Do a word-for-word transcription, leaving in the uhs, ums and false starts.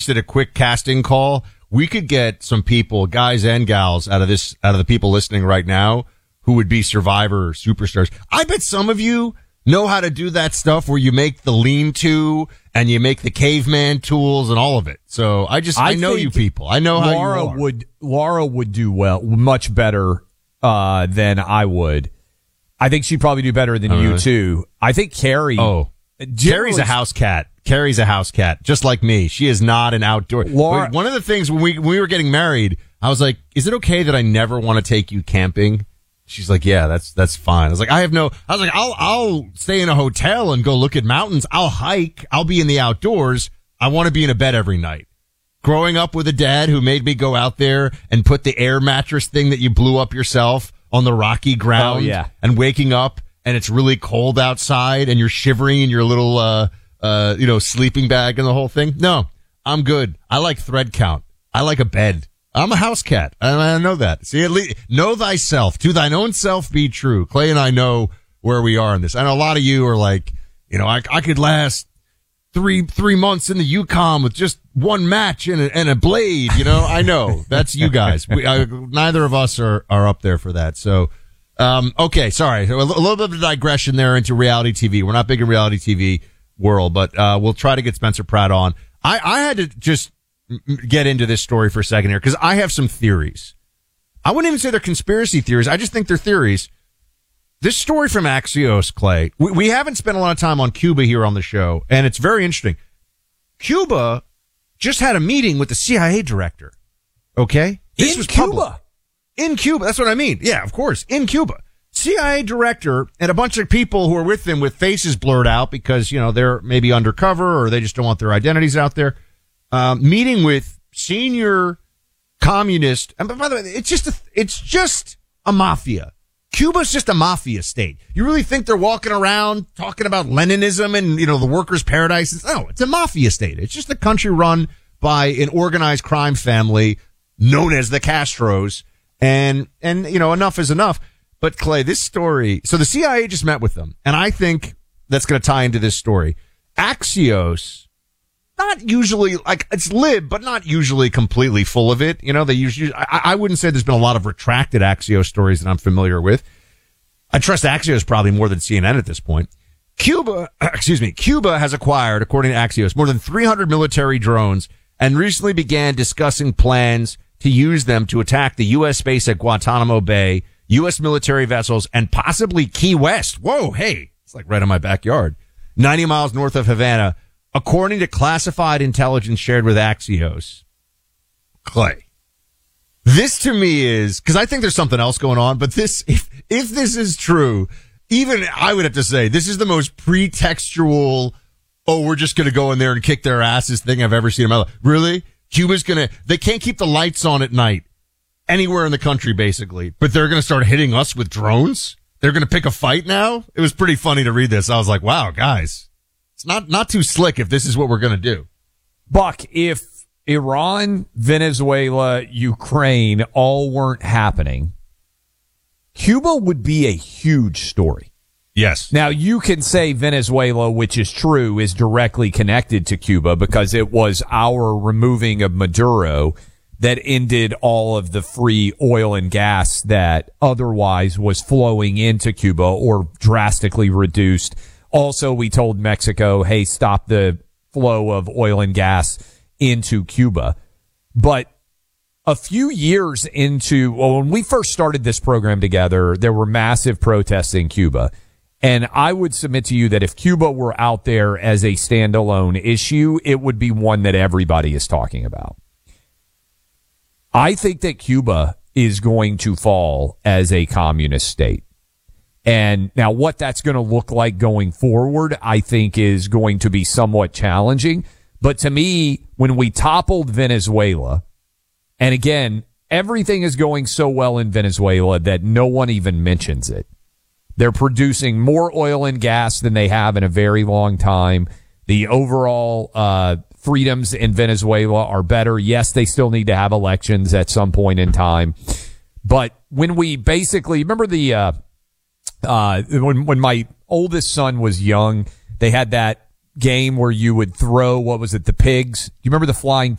did a quick casting call, we could get some people, guys and gals, out of this, out of the people listening right now who would be Survivor superstars. I bet some of you know how to do that stuff where you make the lean-to and you make the caveman tools and all of it. So I just, I, I know you people. I know how Laura you are. would, Laura would do well, much better, uh, than I would. I think she'd probably do better than oh, you really? too. I think Carrie. Oh, Carrie's a house cat. Carrie's a house cat, just like me. She is not an outdoor. Laura, one of the things when we, when we were getting married, I was like, is it okay that I never want to take you camping? She's like, yeah, that's, that's fine. I was like, I have no, I was like, I'll, I'll stay in a hotel and go look at mountains. I'll hike. I'll be in the outdoors. I want to be in a bed every night. Growing up with a dad who made me go out there and put the air mattress thing that you blew up yourself on the rocky ground. Oh, yeah. And waking up and it's really cold outside and you're shivering in your little, uh, uh, you know, sleeping bag and the whole thing. No, I'm good. I like thread count. I like a bed. I'm a house cat, and I know that. See, at least, know thyself. To thine own self be true. Clay and I know where we are in this. I know a lot of you are like, you know, I, I could last three, three months in the Yukon with just one match and a, and a blade, you know. I know. That's you guys. We, I, neither of us are, are up there for that. So, um, okay, sorry. A, l- a little bit of digression there into reality T V. We're not big in reality T V world, but, uh, we'll try to get Spencer Pratt on. I, I had to just get into this story for a second here because I have some theories. I wouldn't even say they're conspiracy theories. I just think they're theories. This story from Axios, Clay, we, we haven't spent a lot of time on Cuba here on the show, and it's very interesting. Cuba just had a meeting with the C I A director. Okay? This in was Cuba? public. In Cuba. That's what I mean. Yeah, of course. In Cuba. C I A director and a bunch of people who are with them with faces blurred out because, you know, they're maybe undercover or they just don't want their identities out there. Um, meeting with senior communist, and by the way, it's just a, it's just a mafia. Cuba's just a mafia state. You really think they're walking around talking about Leninism and, you know, the workers' paradise? No, it's a mafia state. It's just a country run by an organized crime family known as the Castros. And, and, you know, enough is enough. But Clay, this story, so the C I A just met with them, and I think that's going to tie into this story. Axios, not usually, like, it's lib, but not usually completely full of it. You know, they usually, I, I wouldn't say there's been a lot of retracted Axios stories that I'm familiar with. I trust Axios probably more than C N N at this point. Cuba, excuse me, Cuba has acquired, according to Axios, more than three hundred military drones and recently began discussing plans to use them to attack the U S base at Guantanamo Bay, U S military vessels, and possibly Key West. Whoa, hey, it's like right in my backyard. ninety miles north of Havana. According to classified intelligence shared with Axios. Clay. This to me is, because I think there's something else going on, but this, if, if this is true, even I would have to say, this is the most pretextual, oh, we're just going to go in there and kick their asses thing I've ever seen in my life. Really? Cuba's going to, they can't keep the lights on at night anywhere in the country, basically, but they're going to start hitting us with drones? They're going to pick a fight now? It was pretty funny to read this. I was like, wow, guys. It's not, not too slick if this is what we're going to do. Buck, if Iran, Venezuela, Ukraine all weren't happening, Cuba would be a huge story. Yes. Now, you can say Venezuela, which is true, is directly connected to Cuba because it was our removing of Maduro that ended all of the free oil and gas that otherwise was flowing into Cuba or drastically reduced. Also, we told Mexico, hey, stop the flow of oil and gas into Cuba. But a few years into, well, when we first started this program together, there were massive protests in Cuba. And I would submit to you that if Cuba were out there as a standalone issue, it would be one that everybody is talking about. I think that Cuba is going to fall as a communist state. And now what that's going to look like going forward, I think is going to be somewhat challenging. But to me, when we toppled Venezuela, and again, everything is going so well in Venezuela that no one even mentions it. They're producing more oil and gas than they have in a very long time. The overall uh freedoms in Venezuela are better. Yes, they still need to have elections at some point in time. But when we basically, remember the uh Uh, when, when my oldest son was young, they had that game where you would throw, what was it, the pigs? Do you remember the flying